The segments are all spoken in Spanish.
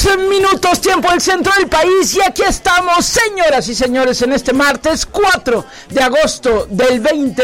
minutos, tiempo del centro del país, y aquí estamos, señoras y señores, en este martes 4 de agosto del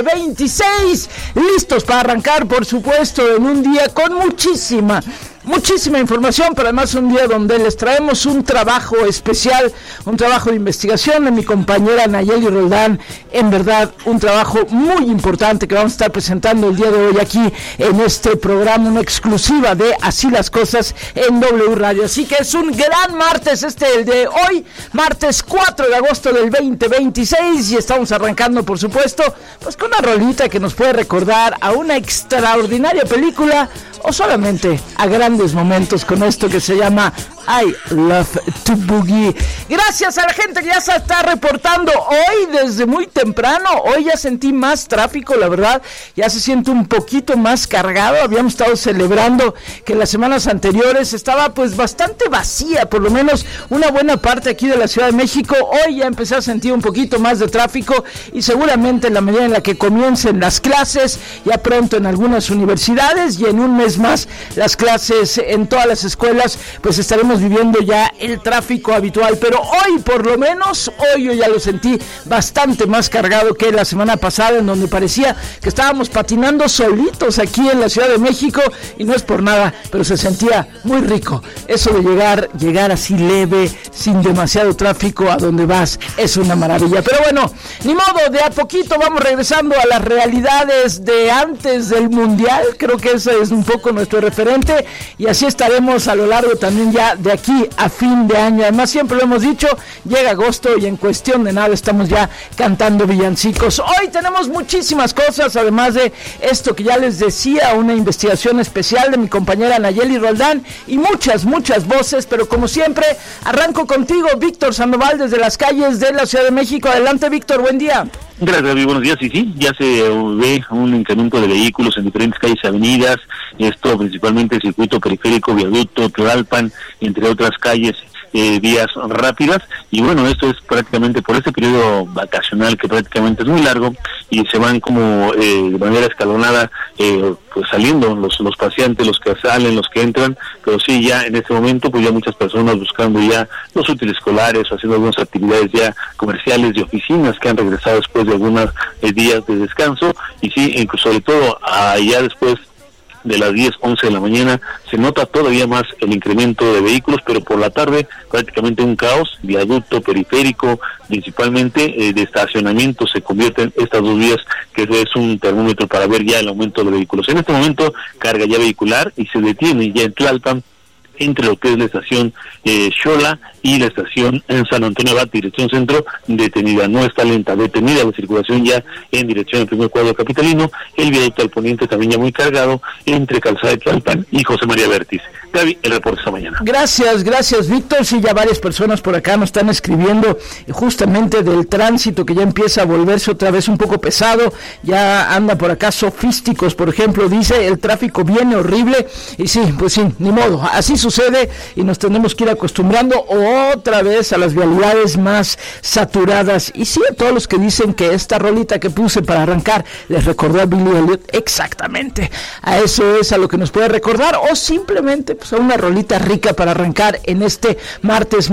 2026, listos para arrancar, por supuesto, en un día con muchísima información, pero además un día donde les traemos un trabajo especial, un trabajo de investigación de mi compañera Nayeli Roldán, en verdad un trabajo muy importante que vamos a estar presentando el día de hoy aquí en este programa, una exclusiva de Así las Cosas en W Radio. Así que es un gran martes el de hoy, martes 4 de agosto del 2026, y estamos arrancando, por supuesto, pues con una rolita que nos puede recordar a una extraordinaria película o solamente a grandes momentos con esto que se llama I Love to Boogie. Gracias a la gente que ya se está reportando hoy desde muy temprano. Hoy ya sentí más tráfico, la verdad, ya se siente un poquito más cargado. Habíamos estado celebrando que las semanas anteriores estaba pues bastante vacía, por lo menos una buena parte aquí de la Ciudad de México. Hoy ya empecé a sentir un poquito más de tráfico, y seguramente en la medida en la que comiencen las clases, ya pronto en algunas universidades y en un mes más las clases en todas las escuelas, pues estaremos viviendo ya el tráfico habitual. Pero hoy, por lo menos, hoy yo ya lo sentí bastante más cargado que la semana pasada, en donde parecía que estábamos patinando solitos aquí en la Ciudad de México, y no es por nada, pero se sentía muy rico eso de llegar así leve, sin demasiado tráfico a donde vas, es una maravilla. Pero bueno, ni modo, de a poquito vamos regresando a las realidades de antes del Mundial. Creo que ese es un poco nuestro referente, y así estaremos a lo largo también ya de aquí a fin de año. Además, siempre lo hemos dicho, llega agosto y en cuestión de nada estamos ya cantando villancicos. Hoy tenemos muchísimas cosas, además de esto que ya les decía, una investigación especial de mi compañera Nayeli Roldán y muchas voces, pero como siempre, arranco contigo, Víctor Sandoval, desde las calles de la Ciudad de México. Adelante, Víctor, buen día. Gracias, David, buenos días. Sí, ya se ve un incremento de vehículos en diferentes calles y avenidas, esto principalmente el circuito periférico, Viaducto, Tlalpan, entre otras calles, vías rápidas, y bueno, esto es prácticamente por este periodo vacacional que prácticamente es muy largo, y se van como de manera escalonada pues saliendo los pacientes, los que salen, los que entran, pero sí, ya en este momento pues ya muchas personas buscando ya los útiles escolares o haciendo algunas actividades ya comerciales, de oficinas, que han regresado después de algunos días de descanso, y sí, incluso sobre todo ya después de las 10, 11 de la mañana, se nota todavía más el incremento de vehículos, pero por la tarde prácticamente un caos, viaducto, periférico, principalmente de estacionamiento, se convierten estas dos vías, que es un termómetro para ver ya el aumento de vehículos. En este momento, carga ya vehicular, y se detiene ya en Tlalpan, entre lo que es la estación Xola y la estación en San Antonio Abad, dirección centro, detenida, no está lenta, detenida la circulación ya en dirección al primer cuadro capitalino. El viaducto al poniente también ya muy cargado entre Calzada de Tlalpan y José María Vértiz. Gaby, el reporte esta mañana. Gracias, Víctor. Sí, ya varias personas por acá nos están escribiendo justamente del tránsito, que ya empieza a volverse otra vez un poco pesado. Ya anda por acá Sofísticos, por ejemplo, dice, el tráfico viene horrible, y sí, pues sí, ni modo, así sucede, y nos tenemos que ir acostumbrando otra vez a las vialidades más saturadas. Y sí, a todos los que dicen que esta rolita que puse para arrancar les recordó a Billy Elliot, exactamente, a eso es a lo que nos puede recordar, o simplemente pues a una rolita rica para arrancar en este martes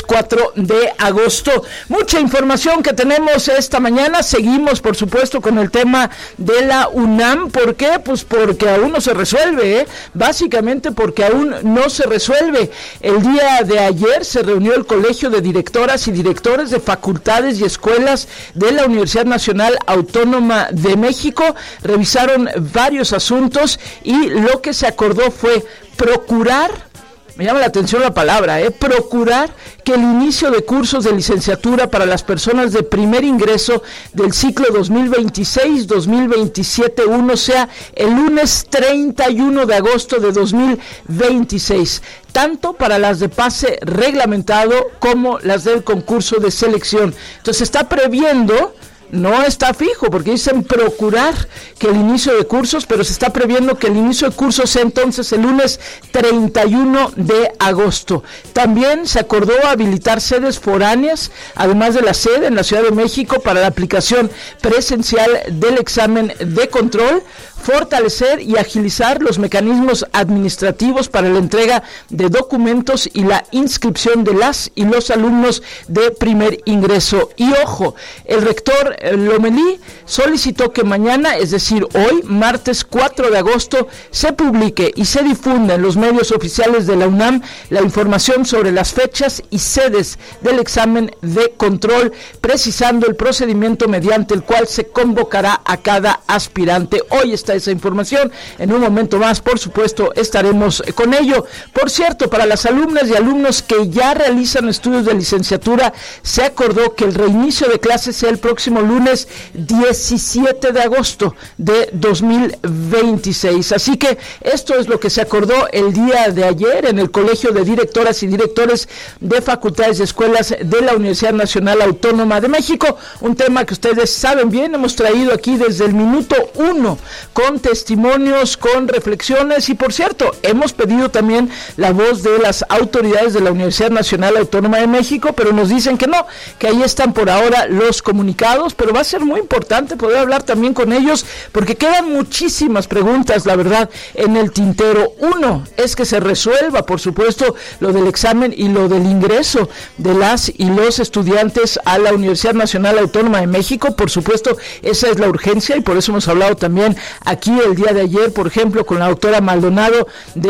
4 de agosto. Mucha información que tenemos esta mañana. Seguimos, por supuesto, con el tema de la UNAM. ¿Por qué? Pues porque aún no se resuelve, básicamente porque aún no se resuelve. El día de ayer se reunió el Colegio de Directoras y Directores de Facultades y Escuelas de la Universidad Nacional Autónoma de México. Revisaron varios asuntos, y lo que se acordó fue procurar, me llama la atención la palabra, procurar que el inicio de cursos de licenciatura para las personas de primer ingreso del ciclo 2026-2027-1 sea el lunes 31 de agosto de 2026, tanto para las de pase reglamentado como las del concurso de selección. Entonces está previendo, no está fijo, porque dicen procurar que el inicio de cursos, pero se está previendo que el inicio de cursos sea entonces el lunes 31 de agosto. También se acordó habilitar sedes foráneas, además de la sede en la Ciudad de México, para la aplicación presencial del examen de control. fortalecer y agilizar los mecanismos administrativos para la entrega de documentos y la inscripción de las y los alumnos de primer ingreso. Y ojo, el rector Lomelí solicitó que mañana, es decir, hoy, martes 4 de agosto, se publique y se difunda en los medios oficiales de la UNAM la información sobre las fechas y sedes del examen de control, precisando el procedimiento mediante el cual se convocará a cada aspirante. Hoy está esa información, en un momento más, por supuesto, estaremos con ello. Por cierto, para las alumnas y alumnos que ya realizan estudios de licenciatura, se acordó que el reinicio de clases sea el próximo lunes 17 de agosto de 2026. Así que esto es lo que se acordó el día de ayer en el Colegio de Directoras y Directores de Facultades y Escuelas de la Universidad Nacional Autónoma de México, un tema que ustedes saben bien, hemos traído aquí desde el minuto 1, con testimonios, con reflexiones, y por cierto, hemos pedido también la voz de las autoridades de la Universidad Nacional Autónoma de México, pero nos dicen que no, que ahí están por ahora los comunicados, pero va a ser muy importante poder hablar también con ellos, porque quedan muchísimas preguntas, la verdad, en el tintero. Uno es que se resuelva, por supuesto, lo del examen y lo del ingreso de las y los estudiantes a la Universidad Nacional Autónoma de México. Por supuesto, esa es la urgencia, y por eso hemos hablado también aquí el día de ayer, por ejemplo, con la doctora Maldonado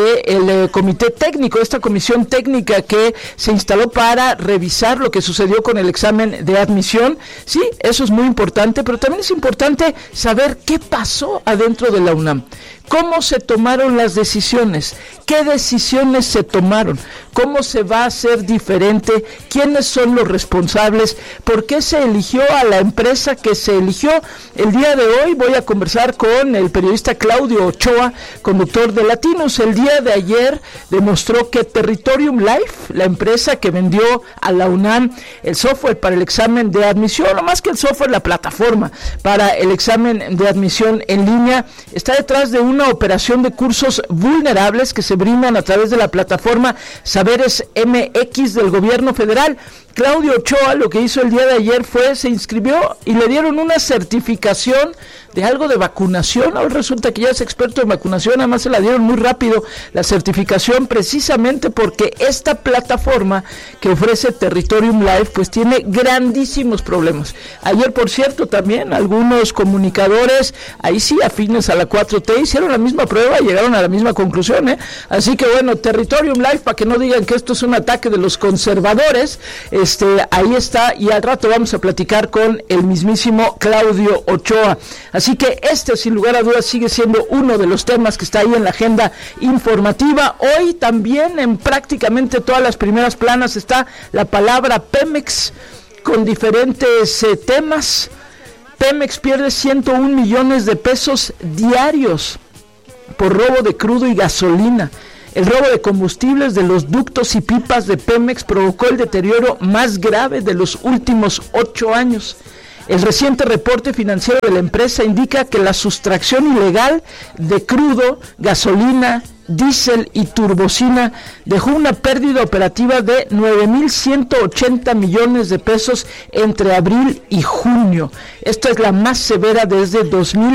del comité técnico, esta comisión técnica que se instaló para revisar lo que sucedió con el examen de admisión. Sí, eso es muy importante, pero también es importante saber qué pasó adentro de la UNAM. ¿Cómo se tomaron las decisiones? ¿Qué decisiones se tomaron? ¿Cómo se va a hacer diferente? ¿Quiénes son los responsables? ¿Por qué se eligió a la empresa que se eligió? El día de hoy voy a conversar con el periodista Claudio Ochoa, conductor de Latinos. El día de ayer demostró que Territorium Life, la empresa que vendió a la UNAM el software para el examen de admisión, o más que el software, la plataforma para el examen de admisión en línea, está detrás de una operación de cursos vulnerables que se brindan a través de la plataforma Saberes MX del gobierno federal. Claudio Ochoa lo que hizo el día de ayer fue, se inscribió y le dieron una certificación de algo de vacunación. Ahora resulta que ya es experto en vacunación, además se la dieron muy rápido la certificación, precisamente porque esta plataforma que ofrece Territorium Life pues tiene grandísimos problemas. Ayer, por cierto, también algunos comunicadores, ahí sí afines a la 4T, hicieron la misma prueba y llegaron a la misma conclusión, ¿eh? Así que bueno, Territorium Life, para que no digan que esto es un ataque de los conservadores, ahí está, y al rato vamos a platicar con el mismísimo Claudio Ochoa. Así que sin lugar a dudas sigue siendo uno de los temas que está ahí en la agenda informativa. Hoy también en prácticamente todas las primeras planas está la palabra Pemex, con diferentes temas. Pemex pierde 101 millones de pesos diarios por robo de crudo y gasolina. El robo de combustibles de los ductos y pipas de Pemex provocó el deterioro más grave de los últimos 8 años. El reciente reporte financiero de la empresa indica que la sustracción ilegal de crudo, gasolina, diésel y turbocina dejó una pérdida operativa de 9.180 millones de pesos entre abril y junio. Esta es la más severa desde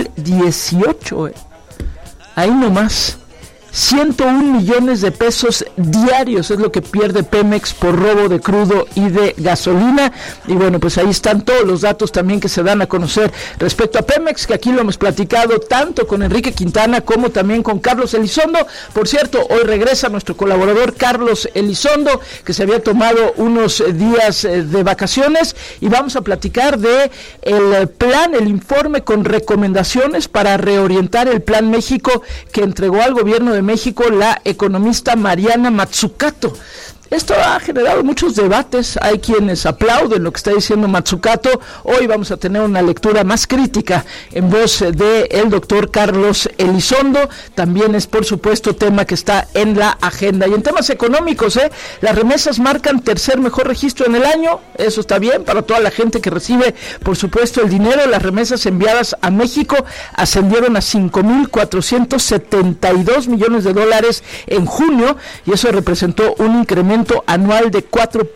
2018. Ahí nomás. 101 millones de pesos diarios es lo que pierde Pemex por robo de crudo y de gasolina. Y bueno, pues ahí están todos los datos también que se dan a conocer respecto a Pemex, que aquí lo hemos platicado tanto con Enrique Quintana como también con Carlos Elizondo. Por cierto, hoy regresa nuestro colaborador Carlos Elizondo, que se había tomado unos días de vacaciones, y vamos a platicar de el plan, el informe con recomendaciones para reorientar el Plan México que entregó al gobierno de México la economista Mariana Mazzucato. Esto ha generado muchos debates, hay quienes aplauden lo que está diciendo Mazzucato. Hoy vamos a tener una lectura más crítica en voz de el doctor Carlos Elizondo. También es, por supuesto, tema que está en la agenda. Y en temas económicos, las remesas marcan tercer mejor registro en el año. Eso está bien para toda la gente que recibe, por supuesto, el dinero. Las remesas enviadas a México ascendieron a 5.472 millones de dólares en junio, y eso representó un incremento crecimiento anual de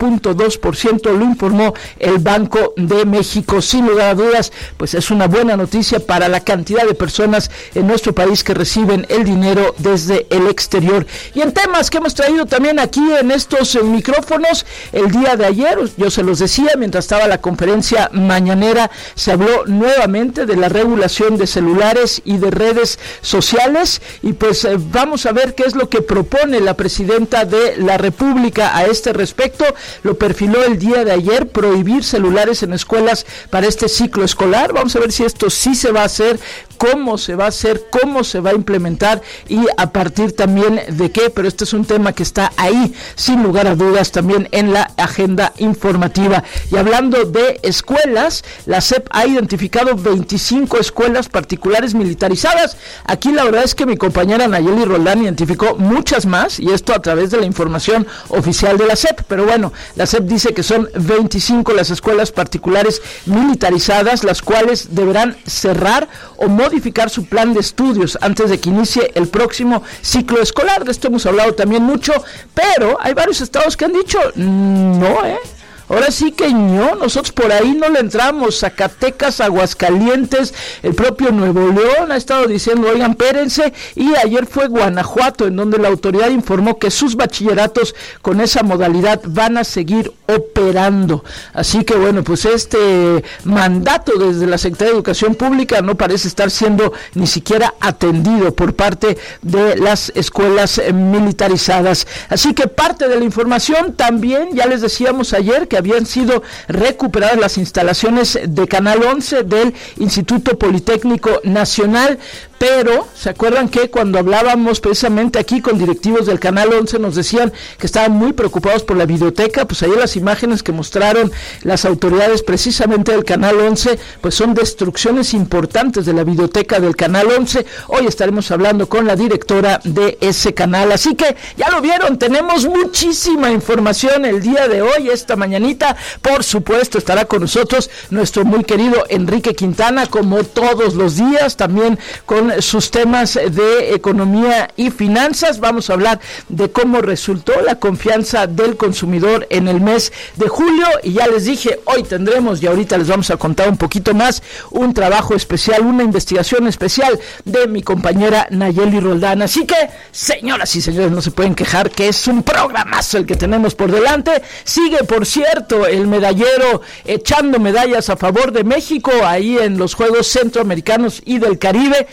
4.2%, lo informó el Banco de México. Sin lugar a dudas, pues es una buena noticia para la cantidad de personas en nuestro país que reciben el dinero desde el exterior. Y en temas que hemos traído también aquí en estos micrófonos, el día de ayer, yo se los decía, mientras estaba la conferencia mañanera, se habló nuevamente de la regulación de celulares y de redes sociales, y pues vamos a ver qué es lo que propone la presidenta de la República a este respecto. Lo perfiló el día de ayer, prohibir celulares en escuelas para este ciclo escolar. Vamos a ver si esto sí se va a hacer, cómo se va a hacer, cómo se va a implementar y a partir también de qué, pero este es un tema que está ahí, sin lugar a dudas, también en la agenda informativa. Y hablando de escuelas, la SEP ha identificado 25 escuelas particulares militarizadas. Aquí la verdad es que mi compañera Nayeli Roldán identificó muchas más, y esto a través de la información oficial de la SEP, pero bueno, la SEP dice que son 25 las escuelas particulares militarizadas, las cuales deberán cerrar o modificar su plan de estudios antes de que inicie el próximo ciclo escolar. De esto hemos hablado también mucho, pero hay varios estados que han dicho no, ahora sí que no, nosotros por ahí no le entramos. Zacatecas, Aguascalientes, el propio Nuevo León ha estado diciendo, oigan, espérense, y ayer fue Guanajuato, en donde la autoridad informó que sus bachilleratos con esa modalidad van a seguir operando. Así que bueno, pues este mandato desde la Secretaría de Educación Pública no parece estar siendo ni siquiera atendido por parte de las escuelas militarizadas. Así que parte de la información también, ya les decíamos ayer que habían sido recuperadas las instalaciones de Canal 11 del Instituto Politécnico Nacional, pero ¿se acuerdan que cuando hablábamos precisamente aquí con directivos del Canal 11 nos decían que estaban muy preocupados por la videoteca? Pues ayer las imágenes que mostraron las autoridades precisamente del Canal 11, pues son destrucciones importantes de la videoteca del Canal 11. Hoy estaremos hablando con la directora de ese canal, así que ya lo vieron, tenemos muchísima información el día de hoy, esta mañanita. Por supuesto estará con nosotros nuestro muy querido Enrique Quintana, como todos los días, también con sus temas de economía y finanzas. Vamos a hablar de cómo resultó la confianza del consumidor en el mes de julio, y ya les dije, hoy tendremos, y ahorita les vamos a contar un poquito más, un trabajo especial, una investigación especial de mi compañera Nayeli Roldán. Así que, señoras y señores, no se pueden quejar que es un programazo el que tenemos por delante. Sigue, por cierto, el medallero echando medallas a favor de México ahí en los Juegos Centroamericanos y del Caribe.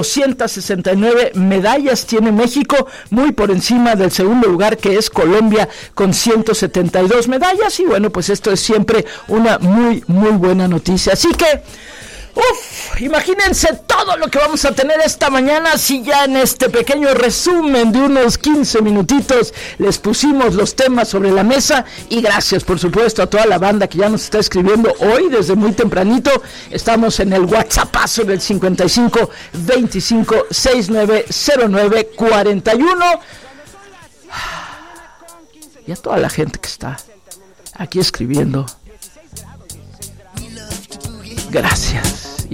269 medallas tiene México, muy por encima del segundo lugar, que es Colombia, con 172 medallas. Y bueno, pues esto es siempre una muy buena noticia. Así que imagínense todo lo que vamos a tener esta mañana, si ya en este pequeño resumen de unos 15 minutitos les pusimos los temas sobre la mesa. Y gracias, por supuesto, a toda la banda que ya nos está escribiendo hoy desde muy tempranito. Estamos en el WhatsAppazo del 55 25 69 09 41. Y a toda la gente que está aquí escribiendo, gracias.